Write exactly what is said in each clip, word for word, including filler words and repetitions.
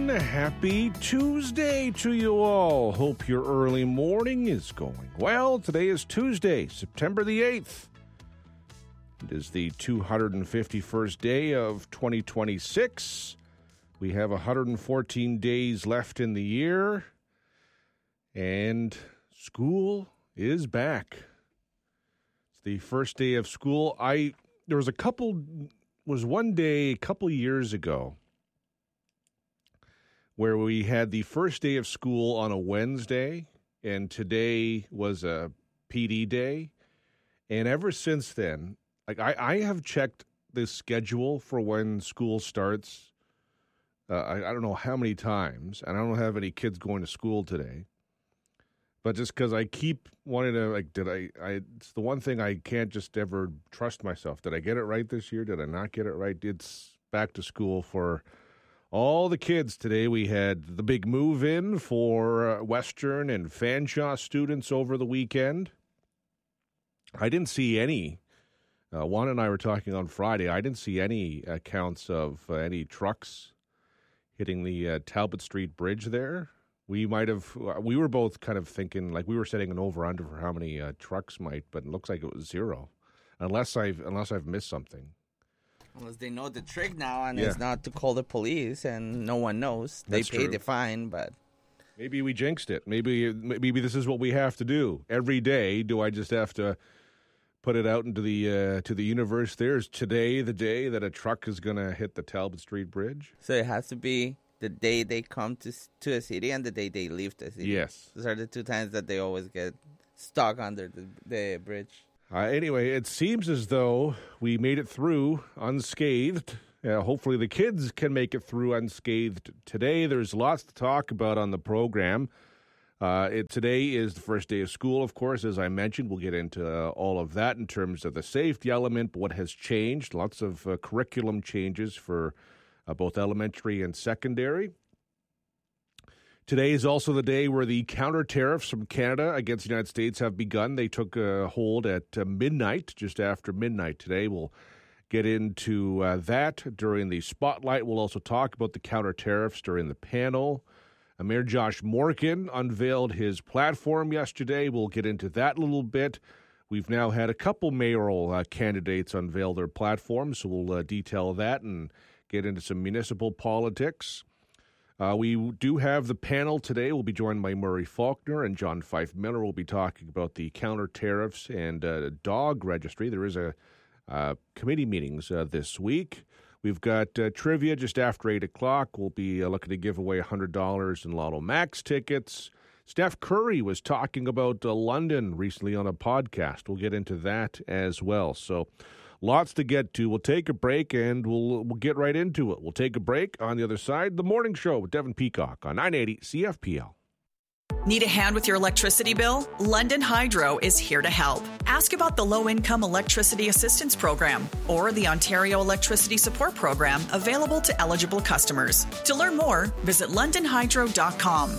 everyone. Happy Tuesday to you all. Hope your early morning is going well. Today is Tuesday, September the eighth. It is the two hundred fifty-first day of twenty twenty-six. We have one hundred fourteen days left in the year, and school is back. It's the first day of school. I there was a couple was one day a couple years ago where we had the first day of school on a Wednesday, and today was a P D day. And ever since then, like I, I have checked the schedule for when school starts. Uh, I, I don't know how many times, and I don't have any kids going to school today. But just because I keep wanting to, like, did I, I? It's the one thing I can't just ever trust myself. Did I get it right this year? Did I not get it right? It's back to school for all the kids today. We had the big move-in for uh, Western and Fanshawe students over the weekend. I didn't see any. Uh, Juan and I were talking on Friday. I didn't see any accounts of uh, any trucks hitting the uh, Talbot Street Bridge there. We might have, we were both kind of thinking, like we were setting an over-under for how many uh, trucks might, but it looks like it was zero, unless I've, unless I've missed something. Unless they know the trick now, and Yeah. it's not to call the police, and no one knows. They That's pay true. the fine, but Maybe we jinxed it. Maybe, maybe this is what we have to do. Every day, do I just have to put it out into the uh, to the universe? There's today the day that a truck is going to hit the Talbot Street Bridge? so it has to be the day they come to s- to a city and the day they leave the city. Yes. Those are the two times that they always get stuck under the, the bridge. Uh, anyway, it seems as though we made it through unscathed. Uh, hopefully the kids can make it through unscathed today. There's lots to talk about on the program. Uh, it, today is the first day of school, of course, as I mentioned. We'll get into uh, all of that in terms of the safety element, but what has changed. Lots of uh, curriculum changes for uh, both elementary and secondary. Today is also the day where the counter tariffs from Canada against the United States have begun. They took a hold at uh, midnight, just after midnight today. We'll get into uh, that during the spotlight. We'll also talk about the counter tariffs during the panel. Uh, Mayor Josh Morgan unveiled his platform yesterday. We'll get into that a little bit. We've now had a couple mayoral uh, candidates unveil their platforms, so we'll uh, detail that and get into some municipal politics. Uh, we do have the panel today. We'll be joined by Murray Faulkner and John Fife Miller. We'll be talking about the counter tariffs and uh, dog registry. There is a uh, committee meetings uh, this week. We've got uh, trivia just after eight o'clock. We'll be uh, looking to give away one hundred dollars in Lotto Max tickets. Steph Curry was talking about uh, London recently on a podcast. We'll get into that as well. So lots to get to. We'll take a break, and we'll we'll get right into it. We'll take a break. On the other side, The Morning Show with Devin Peacock on nine eighty C F P L. Need a hand with your electricity bill? London Hydro is here to help. Ask about the Low-Income Electricity Assistance Program or the Ontario Electricity Support Program available to eligible customers. To learn more, visit london hydro dot com.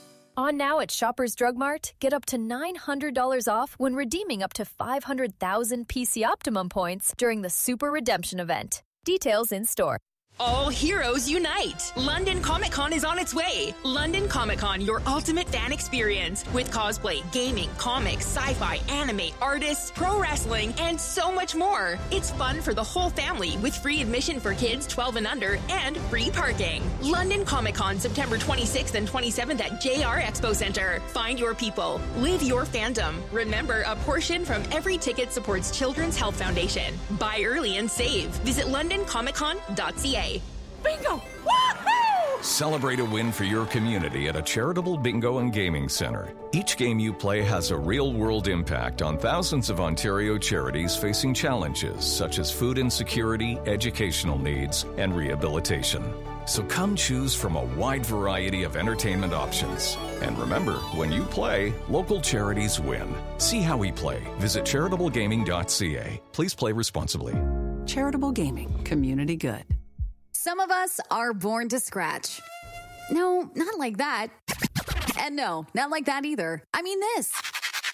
On now at Shoppers Drug Mart, get up to nine hundred dollars off when redeeming up to five hundred thousand P C Optimum points during the Super Redemption event. Details in store. All heroes unite! London Comic Con is on its way. London Comic Con, your ultimate fan experience with cosplay, gaming, comics, sci-fi, anime, artists, pro wrestling, and so much more. It's fun for the whole family with free admission for kids twelve and under and free parking. London Comic Con, September twenty-sixth and twenty-seventh at J R Expo Center. Find your people. Live your fandom. Remember, a portion from every ticket supports Children's Health Foundation. Buy early and save. Visit london comic con dot c a. Bingo! Woohoo! Celebrate a win for your community at a charitable bingo and gaming center. Each game you play has a real-world impact on thousands of Ontario charities facing challenges such as food insecurity, educational needs, and rehabilitation. So come choose from a wide variety of entertainment options. And remember, when you play, local charities win. See how we play. Visit charitable gaming dot c a. Please play responsibly. Charitable Gaming. Community good. Some of us are born to scratch. No, not like that. And no, not like that either. I mean this.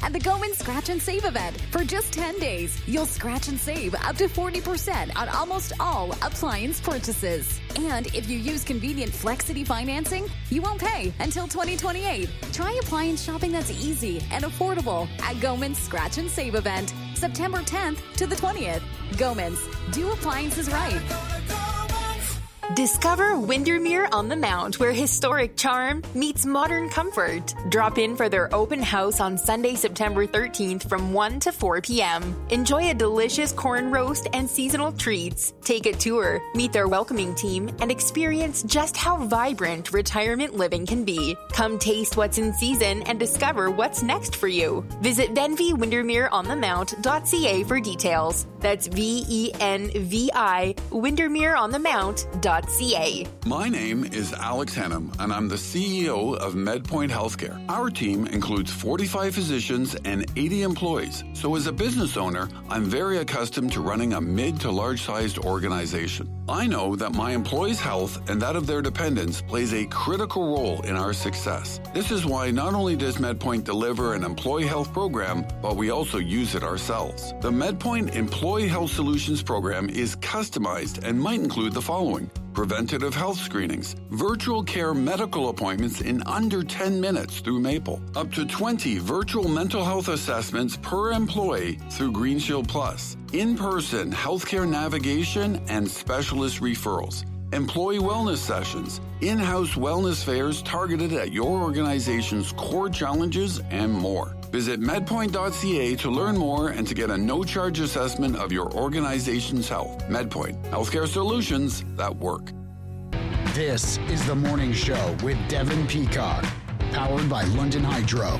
at the Go In Scratch and Save event. For just ten days, you'll scratch and save up to forty percent on almost all appliance purchases. And if you use convenient Flexity financing, you won't pay until twenty twenty-eight. Try appliance shopping that's easy and affordable at Gomin's Scratch and Save event, September tenth to the twentieth. Gomin's, do appliances right. Discover Windermere on the Mount, where historic charm meets modern comfort. Drop in for their open house on Sunday, September thirteenth from one to four p.m. Enjoy a delicious corn roast and seasonal treats. Take a tour, meet their welcoming team, and experience just how vibrant retirement living can be. Come taste what's in season and discover what's next for you. Visit venvi windermere on the mount dot c a for details. That's V E N V I windermere on the mount dot c a. My name is Alex Hennum, and I'm the C E O of MedPoint Healthcare. Our team includes forty-five physicians and eighty employees. So as a business owner, I'm very accustomed to running a mid to large-sized organization. I know that my employees' health and that of their dependents plays a critical role in our success. This is why not only does MedPoint deliver an employee health program, but we also use it ourselves. The MedPoint Employee Health Solutions program is customized and might include the following: preventative health screenings, virtual care medical appointments in under ten minutes through Maple, up to twenty virtual mental health assessments per employee through Green Shield Plus, in-person healthcare navigation and specialist referrals, employee wellness sessions, in-house wellness fairs targeted at your organization's core challenges, and more. Visit medpoint dot c a to learn more and to get a no-charge assessment of your organization's health. MedPoint, healthcare solutions that work. This is The Morning Show with Devin Peacock, powered by London Hydro.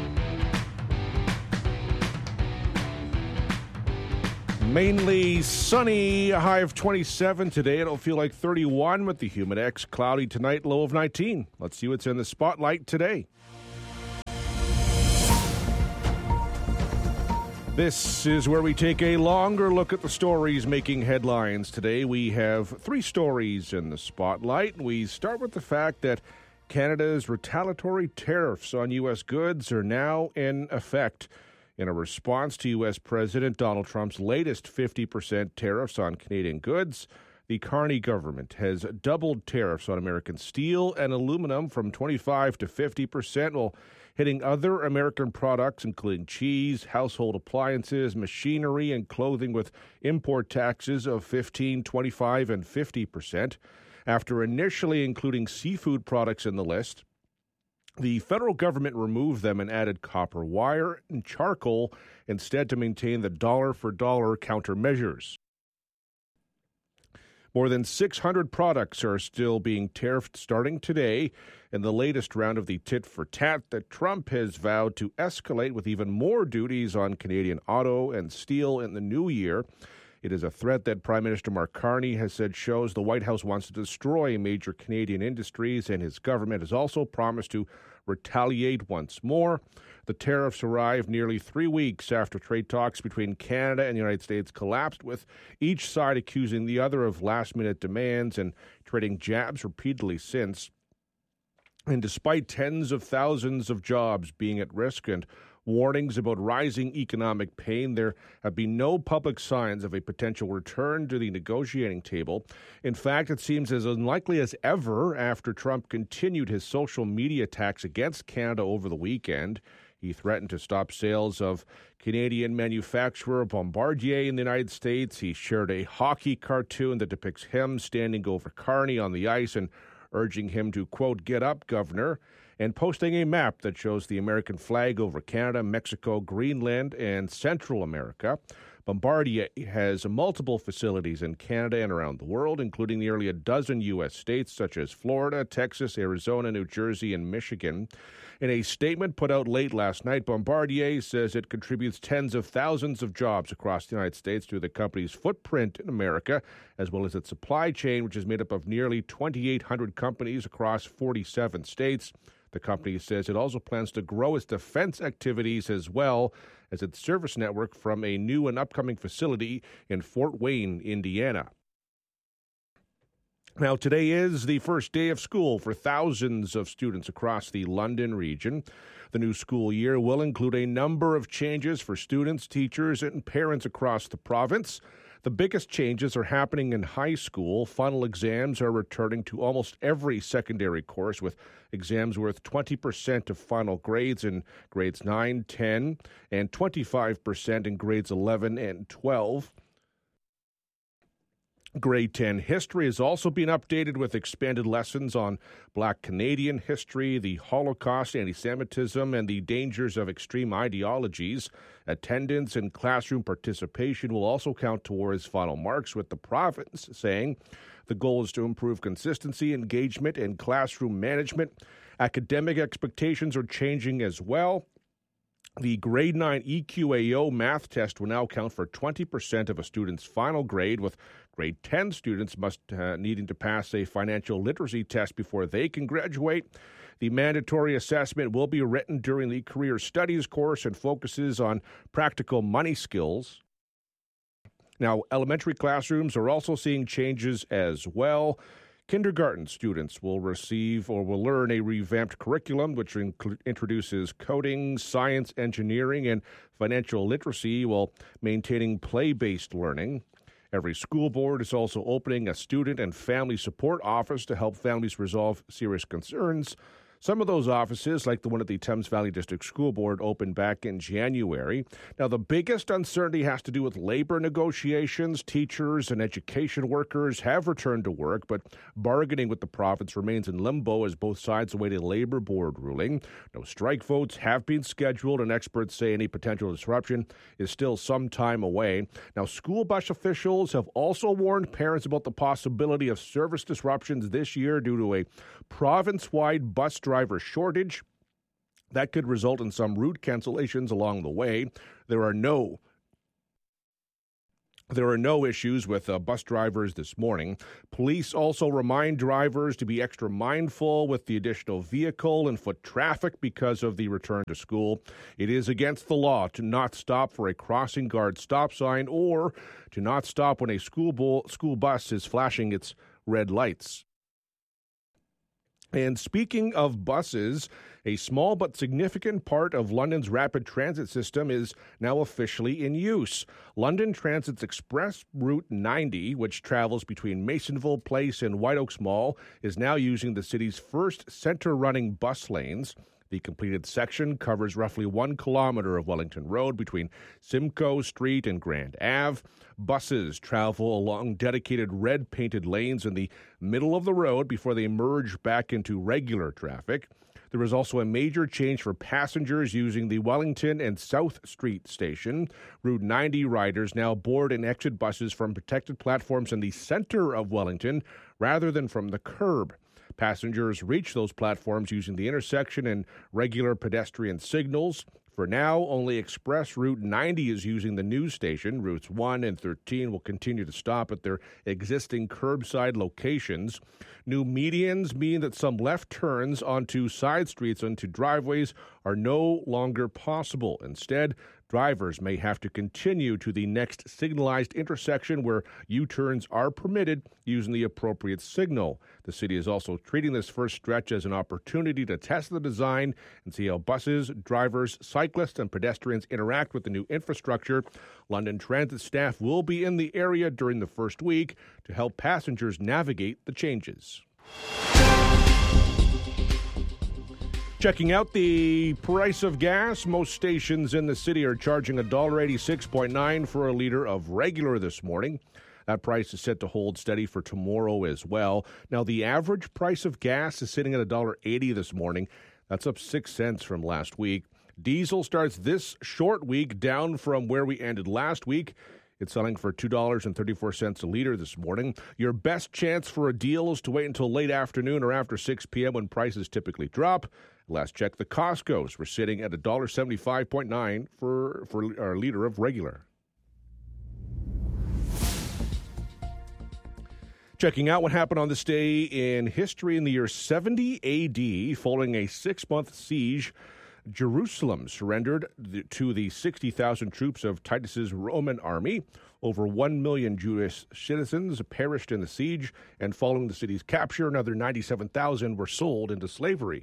Mainly sunny, a high of twenty-seven today. It'll feel like thirty-one with the humid X. Cloudy tonight, low of nineteen. Let's see what's in the spotlight today. This is where we take a longer look at the stories making headlines today. We have three stories in the spotlight. We start with the fact that Canada's retaliatory tariffs on U S goods are now in effect. In a response to U S President Donald Trump's latest fifty percent tariffs on Canadian goods, the Carney government has doubled tariffs on American steel and aluminum from twenty-five to fifty percent, while hitting other American products, including cheese, household appliances, machinery, and clothing with import taxes of fifteen, twenty-five, and fifty percent. After initially including seafood products in the list, the federal government removed them and added copper wire and charcoal instead to maintain the dollar-for-dollar countermeasures. More than six hundred products are still being tariffed starting today in the latest round of the tit-for-tat that Trump has vowed to escalate with even more duties on Canadian auto and steel in the new year. It is a threat that Prime Minister Mark Carney has said shows the White House wants to destroy major Canadian industries, and his government has also promised to retaliate once more. The tariffs arrived nearly three weeks after trade talks between Canada and the United States collapsed, with each side accusing the other of last-minute demands and trading jabs repeatedly since. And despite tens of thousands of jobs being at risk and warnings about rising economic pain, there have been no public signs of a potential return to the negotiating table. In fact, it seems as unlikely as ever after Trump continued his social media attacks against Canada over the weekend. He threatened to stop sales of Canadian manufacturer Bombardier in the United States. He shared a hockey cartoon that depicts him standing over Carney on the ice and urging him to, quote, "Get up, Governor," and posting a map that shows the American flag over Canada, Mexico, Greenland, and Central America. Bombardier has multiple facilities in Canada and around the world, including nearly a dozen U S states such as Florida, Texas, Arizona, New Jersey, and Michigan. In a statement put out late last night, Bombardier says it contributes tens of thousands of jobs across the United States through the company's footprint in America, as well as its supply chain, which is made up of nearly twenty-eight hundred companies across forty-seven states. The company says it also plans to grow its defense activities as well as its service network from a new and upcoming facility in Fort Wayne, Indiana. Now, today is the first day of school for thousands of students across the London region. The new school year will include a number of changes for students, teachers, and parents across the province. The biggest changes are happening in high school. Final exams are returning to almost every secondary course, with exams worth twenty percent of final grades in grades nine, ten, and twenty-five percent in grades eleven and twelve. Grade ten history is also being updated with expanded lessons on Black Canadian history, the Holocaust, anti-Semitism, and the dangers of extreme ideologies. Attendance and classroom participation will also count towards final marks, with the province saying the goal is to improve consistency, engagement, and classroom management. Academic expectations are changing as well. The grade nine E Q A O math test will now count for twenty percent of a student's final grade, with grade ten students must uh, needing to pass a financial literacy test before they can graduate. The mandatory assessment will be written during the career studies course and focuses on practical money skills. Now, elementary classrooms are also seeing changes as well. Kindergarten students will receive or will learn a revamped curriculum which inc- introduces coding, science, engineering, and financial literacy while maintaining play-based learning. Every school board is also opening a student and family support office to help families resolve serious concerns. Some of those offices, like the one at the Thames Valley District School Board, opened back in January. Now, the biggest uncertainty has to do with labor negotiations. Teachers and education workers have returned to work, but bargaining with the province remains in limbo as both sides await a labor board ruling. No strike votes have been scheduled, and experts say any potential disruption is still some time away. Now, school bus officials have also warned parents about the possibility of service disruptions this year due to a province-wide bus driver shortage. That could result in some route cancellations along the way. There are no There are no issues with uh, bus drivers this morning. Police also remind drivers to be extra mindful with the additional vehicle and foot traffic because of the return to school. It is against the law to not stop for a crossing guard stop sign or to not stop when a school, bo- school bus is flashing its red lights. And speaking of buses, a small but significant part of London's rapid transit system is now officially in use. London Transit's Express Route ninety, which travels between Masonville Place and White Oaks Mall, is now using the city's first center-running bus lanes. The completed section covers roughly one kilometer of Wellington Road between Simcoe Street and Grand Ave. Buses travel along dedicated red-painted lanes in the middle of the road before they merge back into regular traffic. There is also a major change for passengers using the Wellington and South Street station. Route ninety riders now board and exit buses from protected platforms in the center of Wellington rather than from the curb. Passengers reach those platforms using the intersection and regular pedestrian signals. For now, only Express Route ninety is using the new station. Routes one and thirteen will continue to stop at their existing curbside locations. New medians mean that some left turns onto side streets onto driveways are no longer possible. Instead, drivers may have to continue to the next signalized intersection where U-turns are permitted using the appropriate signal. The city is also treating this first stretch as an opportunity to test the design and see how buses, drivers, cyclists, and pedestrians interact with the new infrastructure. London Transit staff will be in the area during the first week to help passengers navigate the changes. Checking out the price of gas, most stations in the city are charging one dollar eighty-six point nine for a liter of regular this morning. That price is set to hold steady for tomorrow as well. Now, the average price of gas is sitting at one dollar eighty this morning. That's up six cents from last week. Diesel starts this short week down from where we ended last week. It's selling for two dollars and thirty-four cents a liter this morning. Your best chance for a deal is to wait until late afternoon or after six p.m. when prices typically drop. Last check, the Costco's were sitting at one dollar seventy-five point nine for, for a liter of regular. Checking out what happened on this day in history in the year seventy A D, following a six-month siege, Jerusalem surrendered to the sixty thousand troops of Titus's Roman army. Over one million Jewish citizens perished in the siege, and following the city's capture, another ninety-seven thousand were sold into slavery.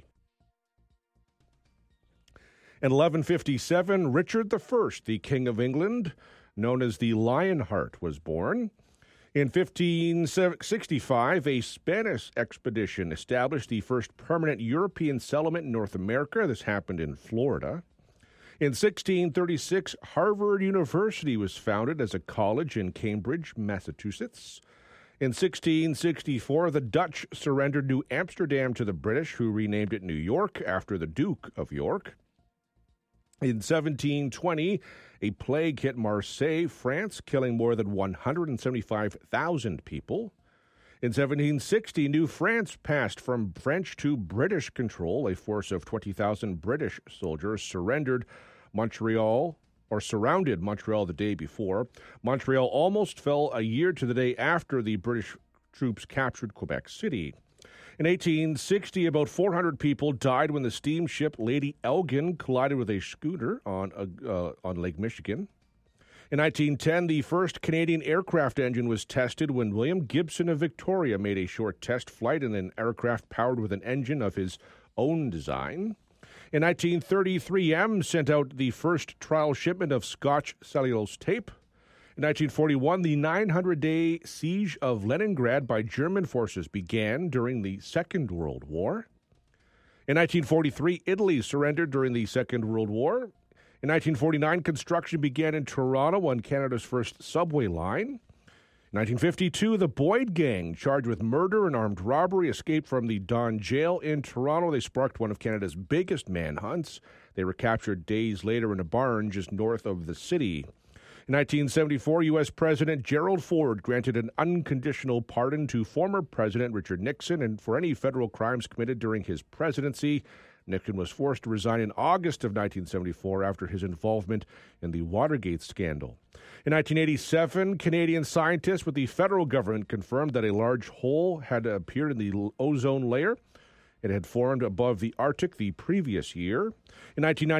In eleven fifty-seven, Richard the First, the King of England, known as the Lionheart, was born. In fifteen sixty-five, a Spanish expedition established the first permanent European settlement in North America. This happened in Florida. In sixteen thirty-six, Harvard University was founded as a college in Cambridge, Massachusetts. In sixteen sixty-four, the Dutch surrendered New Amsterdam to the British, who renamed it New York after the Duke of York. In seventeen twenty, a plague hit Marseille, France, killing more than one hundred seventy-five thousand people. In seventeen sixty, New France passed from French to British control. A force of twenty thousand British soldiers surrendered Montreal, or surrounded Montreal the day before. Montreal almost fell a year to the day after the British troops captured Quebec City. In eighteen sixty, about four hundred people died when the steamship Lady Elgin collided with a schooner on, uh, on Lake Michigan. In nineteen ten, the first Canadian aircraft engine was tested when William Gibson of Victoria made a short test flight in an aircraft powered with an engine of his own design. In nineteen thirty, three M sent out the first trial shipment of Scotch cellulose tape. In nineteen forty-one, the nine hundred day siege of Leningrad by German forces began during the Second World War. In nineteen forty-three, Italy surrendered during the Second World War. In nineteen forty-nine, construction began in Toronto on Canada's first subway line. In nineteen fifty-two, the Boyd Gang, charged with murder and armed robbery, escaped from the Don jail in Toronto. They sparked one of Canada's biggest manhunts. They were captured days later in a barn just north of the city. In nineteen seventy-four, U S President Gerald Ford granted an unconditional pardon to former President Richard Nixon and for any federal crimes committed during his presidency. Nixon was forced to resign in August of nineteen seventy-four after his involvement in the Watergate scandal. In nineteen eighty-seven, Canadian scientists with the federal government confirmed that a large hole had appeared in the ozone layer. It had formed above the Arctic the previous year. In nineteen ninety,